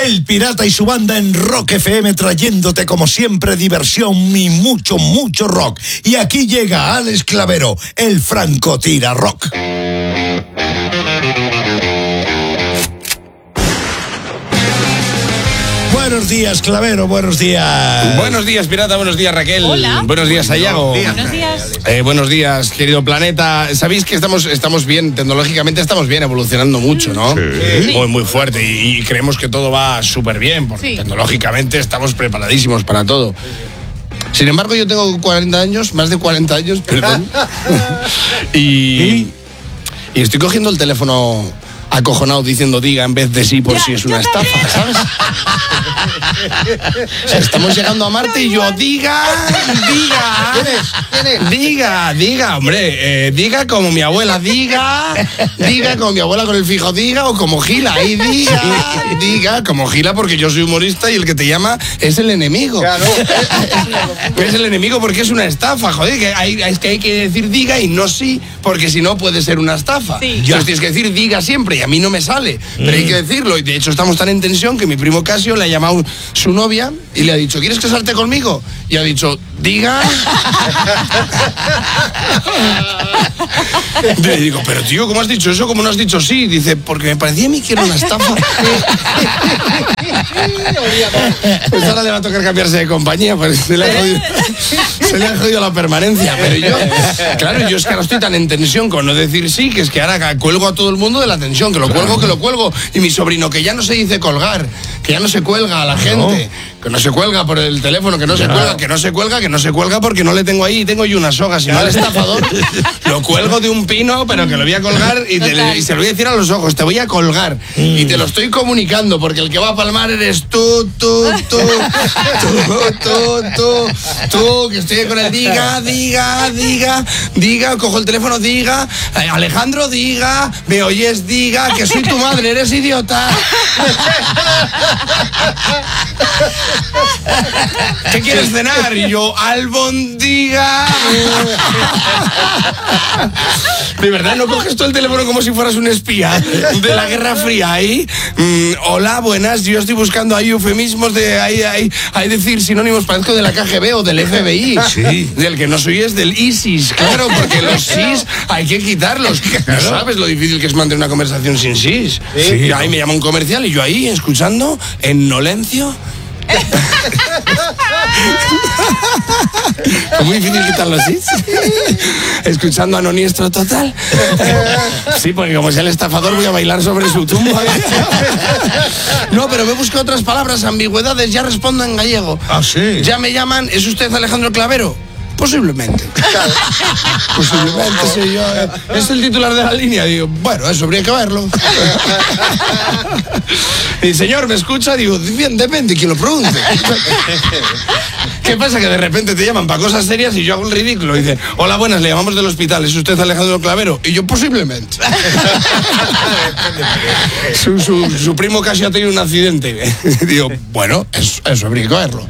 El Pirata y su banda en Rock FM, trayéndote como siempre diversión y mucho, mucho rock. Y aquí llega Alex Clavero, el Francotira Rock. Buenos días, Clavero, buenos días. Buenos días, Pirata, buenos días, Raquel. Hola. Buenos días, Sayago. Buenos días. Buenos días, querido planeta. Sabéis que estamos bien, tecnológicamente estamos bien, evolucionando mucho, ¿no? Sí. Muy fuerte y creemos que todo va súper bien, porque Sí. tecnológicamente estamos preparadísimos para todo. Sin embargo, yo tengo 40 años, más de 40 años, perdón. y estoy cogiendo el teléfono acojonado diciendo diga en vez de sí por si es una estafa, ¿sabes? O sea, estamos llegando a Marte y yo diga, hombre, diga como mi abuela, diga como mi abuela con el fijo, diga, o como Gila, y diga como Gila, porque yo soy humorista y el que te llama es el enemigo. Claro. Es el enemigo porque es una estafa, joder, es que hay que decir diga y no sí, porque si no puede ser una estafa. Sí. Entonces tienes que decir diga siempre y a mí no me sale, pero hay que decirlo. Y de hecho estamos tan en tensión que mi primo Casio le ha llamado su novia y le ha dicho, ¿quieres casarte conmigo? Y ha dicho, diga. Le digo, pero tío, ¿cómo has dicho eso? ¿Cómo no has dicho sí? Dice, porque me parecía a mí que era una estafa. Pues ahora le va a tocar cambiarse de compañía, pues se le ha jodido la permanencia. Pero yo, claro, yo es que ahora estoy tan en tensión con no decir sí, que es que ahora cuelgo a todo el mundo de la tensión, que lo cuelgo. Y mi sobrino, que ya no se dice colgar, que ya no se cuelga a la gente, que no se cuelga por el teléfono, que no se cuelga porque no le tengo ahí, tengo yo una soga, si no el estafador lo cuelgo de un pino, pero que lo voy a colgar y se lo voy a decir a los ojos, te voy a colgar y te lo estoy comunicando, porque el que va a palmar eres tú, que estoy con el diga, cojo el teléfono, diga, Alejandro, diga, me oyes, diga, que soy tu madre, eres idiota. ¿Qué quieres cenar? Y yo, albondiga. De verdad, ¿no coges tú el teléfono como si fueras un espía de la Guerra Fría ahí? Hola, buenas, yo estoy buscando ahí eufemismos de ahí decir sinónimos, parezco de la KGB o del FBI. Sí. Del que no soy es del ISIS, claro, porque los SIS hay que quitarlos. No sabes lo difícil que es mantener una conversación sin SIS. Sí. Ahí me llama un comercial y yo ahí escuchando en Nolencio. Es muy difícil quitarlo así. Escuchando a Noniestro total. Sí, porque como sea el estafador voy a bailar sobre su tumba. No, pero me busco otras palabras, ambigüedades, ya respondo en gallego. Ah, sí. Ya me llaman, ¿es usted Alejandro Clavero? Posiblemente. Posiblemente soy yo. Es el titular de la línea. Digo, bueno, eso habría que verlo. Y señor, ¿me escucha? Digo, bien, depende, quien lo pregunte. ¿Qué pasa? Que de repente te llaman para cosas serias y yo hago el ridículo. Y dice, hola, buenas, le llamamos del hospital. ¿Es usted Alejandro Clavero? Y yo, posiblemente. Su primo casi ha tenido un accidente. Digo, bueno, eso habría que verlo.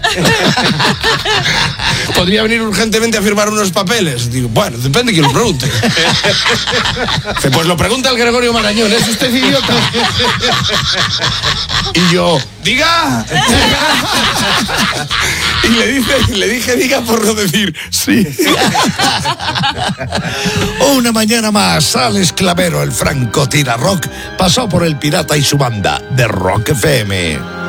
¿Podría venir urgentemente a firmar unos papeles? Digo, bueno, depende de quién lo pregunte. Dice, pues lo pregunta el Gregorio Marañón, ¿es usted idiota? Y yo, diga. Y le dije diga por no decir sí. Una mañana más, Alex Clavero, el Francotira Rock, pasó por el Pirata y su banda de Rock FM.